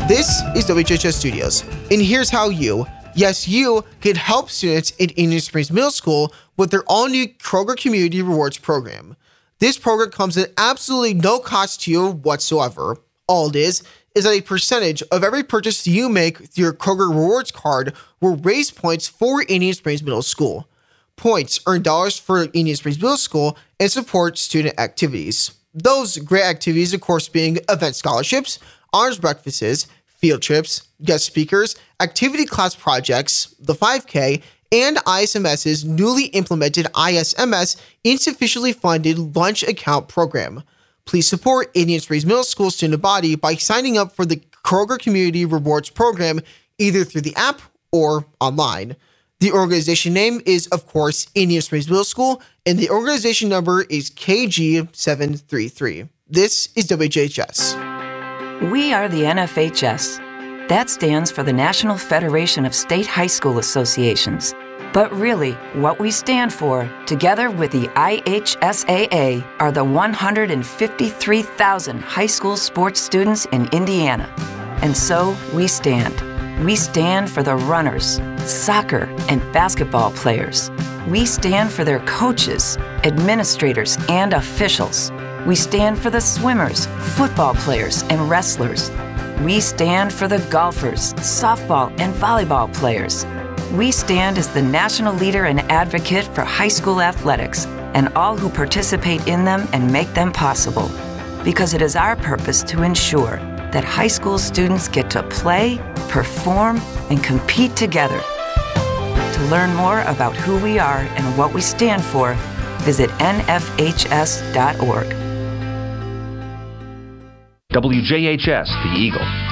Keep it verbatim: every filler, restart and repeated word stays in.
This is W J H S Studios, and here's how you, yes you, can help students in Indian Springs Middle School with their all-new Kroger Community Rewards program. This program comes at absolutely no cost to you whatsoever. All it is is that a percentage of every purchase you make through your Kroger Rewards card will raise points for Indian Springs Middle School. Points earn dollars for Indian Springs Middle School and support student activities. Those great activities, of course, being event scholarships, honors breakfasts, field trips, guest speakers, activity class projects, the five K, and ISMS's newly implemented I S M S insufficiently funded lunch account program. Please support Indian Springs Middle School student body by signing up for the Kroger Community Rewards program either through the app or online. The organization name is, of course, Indian Springs Middle School, and the organization number is K G seven three three. This is W J H S. We are the N F H S. That stands for the National Federation of State High School Associations. But really, what we stand for, together with the I H S A A, are the one hundred fifty-three thousand high school sports students in Indiana. And so we stand. We stand for the runners, soccer, and basketball players. We stand for their coaches, administrators, and officials. We stand for the swimmers, football players, and wrestlers. We stand for the golfers, softball, and volleyball players. We stand as the national leader and advocate for high school athletics and all who participate in them and make them possible. Because it is our purpose to ensure that high school students get to play, perform, and compete together. To learn more about who we are and what we stand for, visit N F H S dot org. W J H S, The Eagle.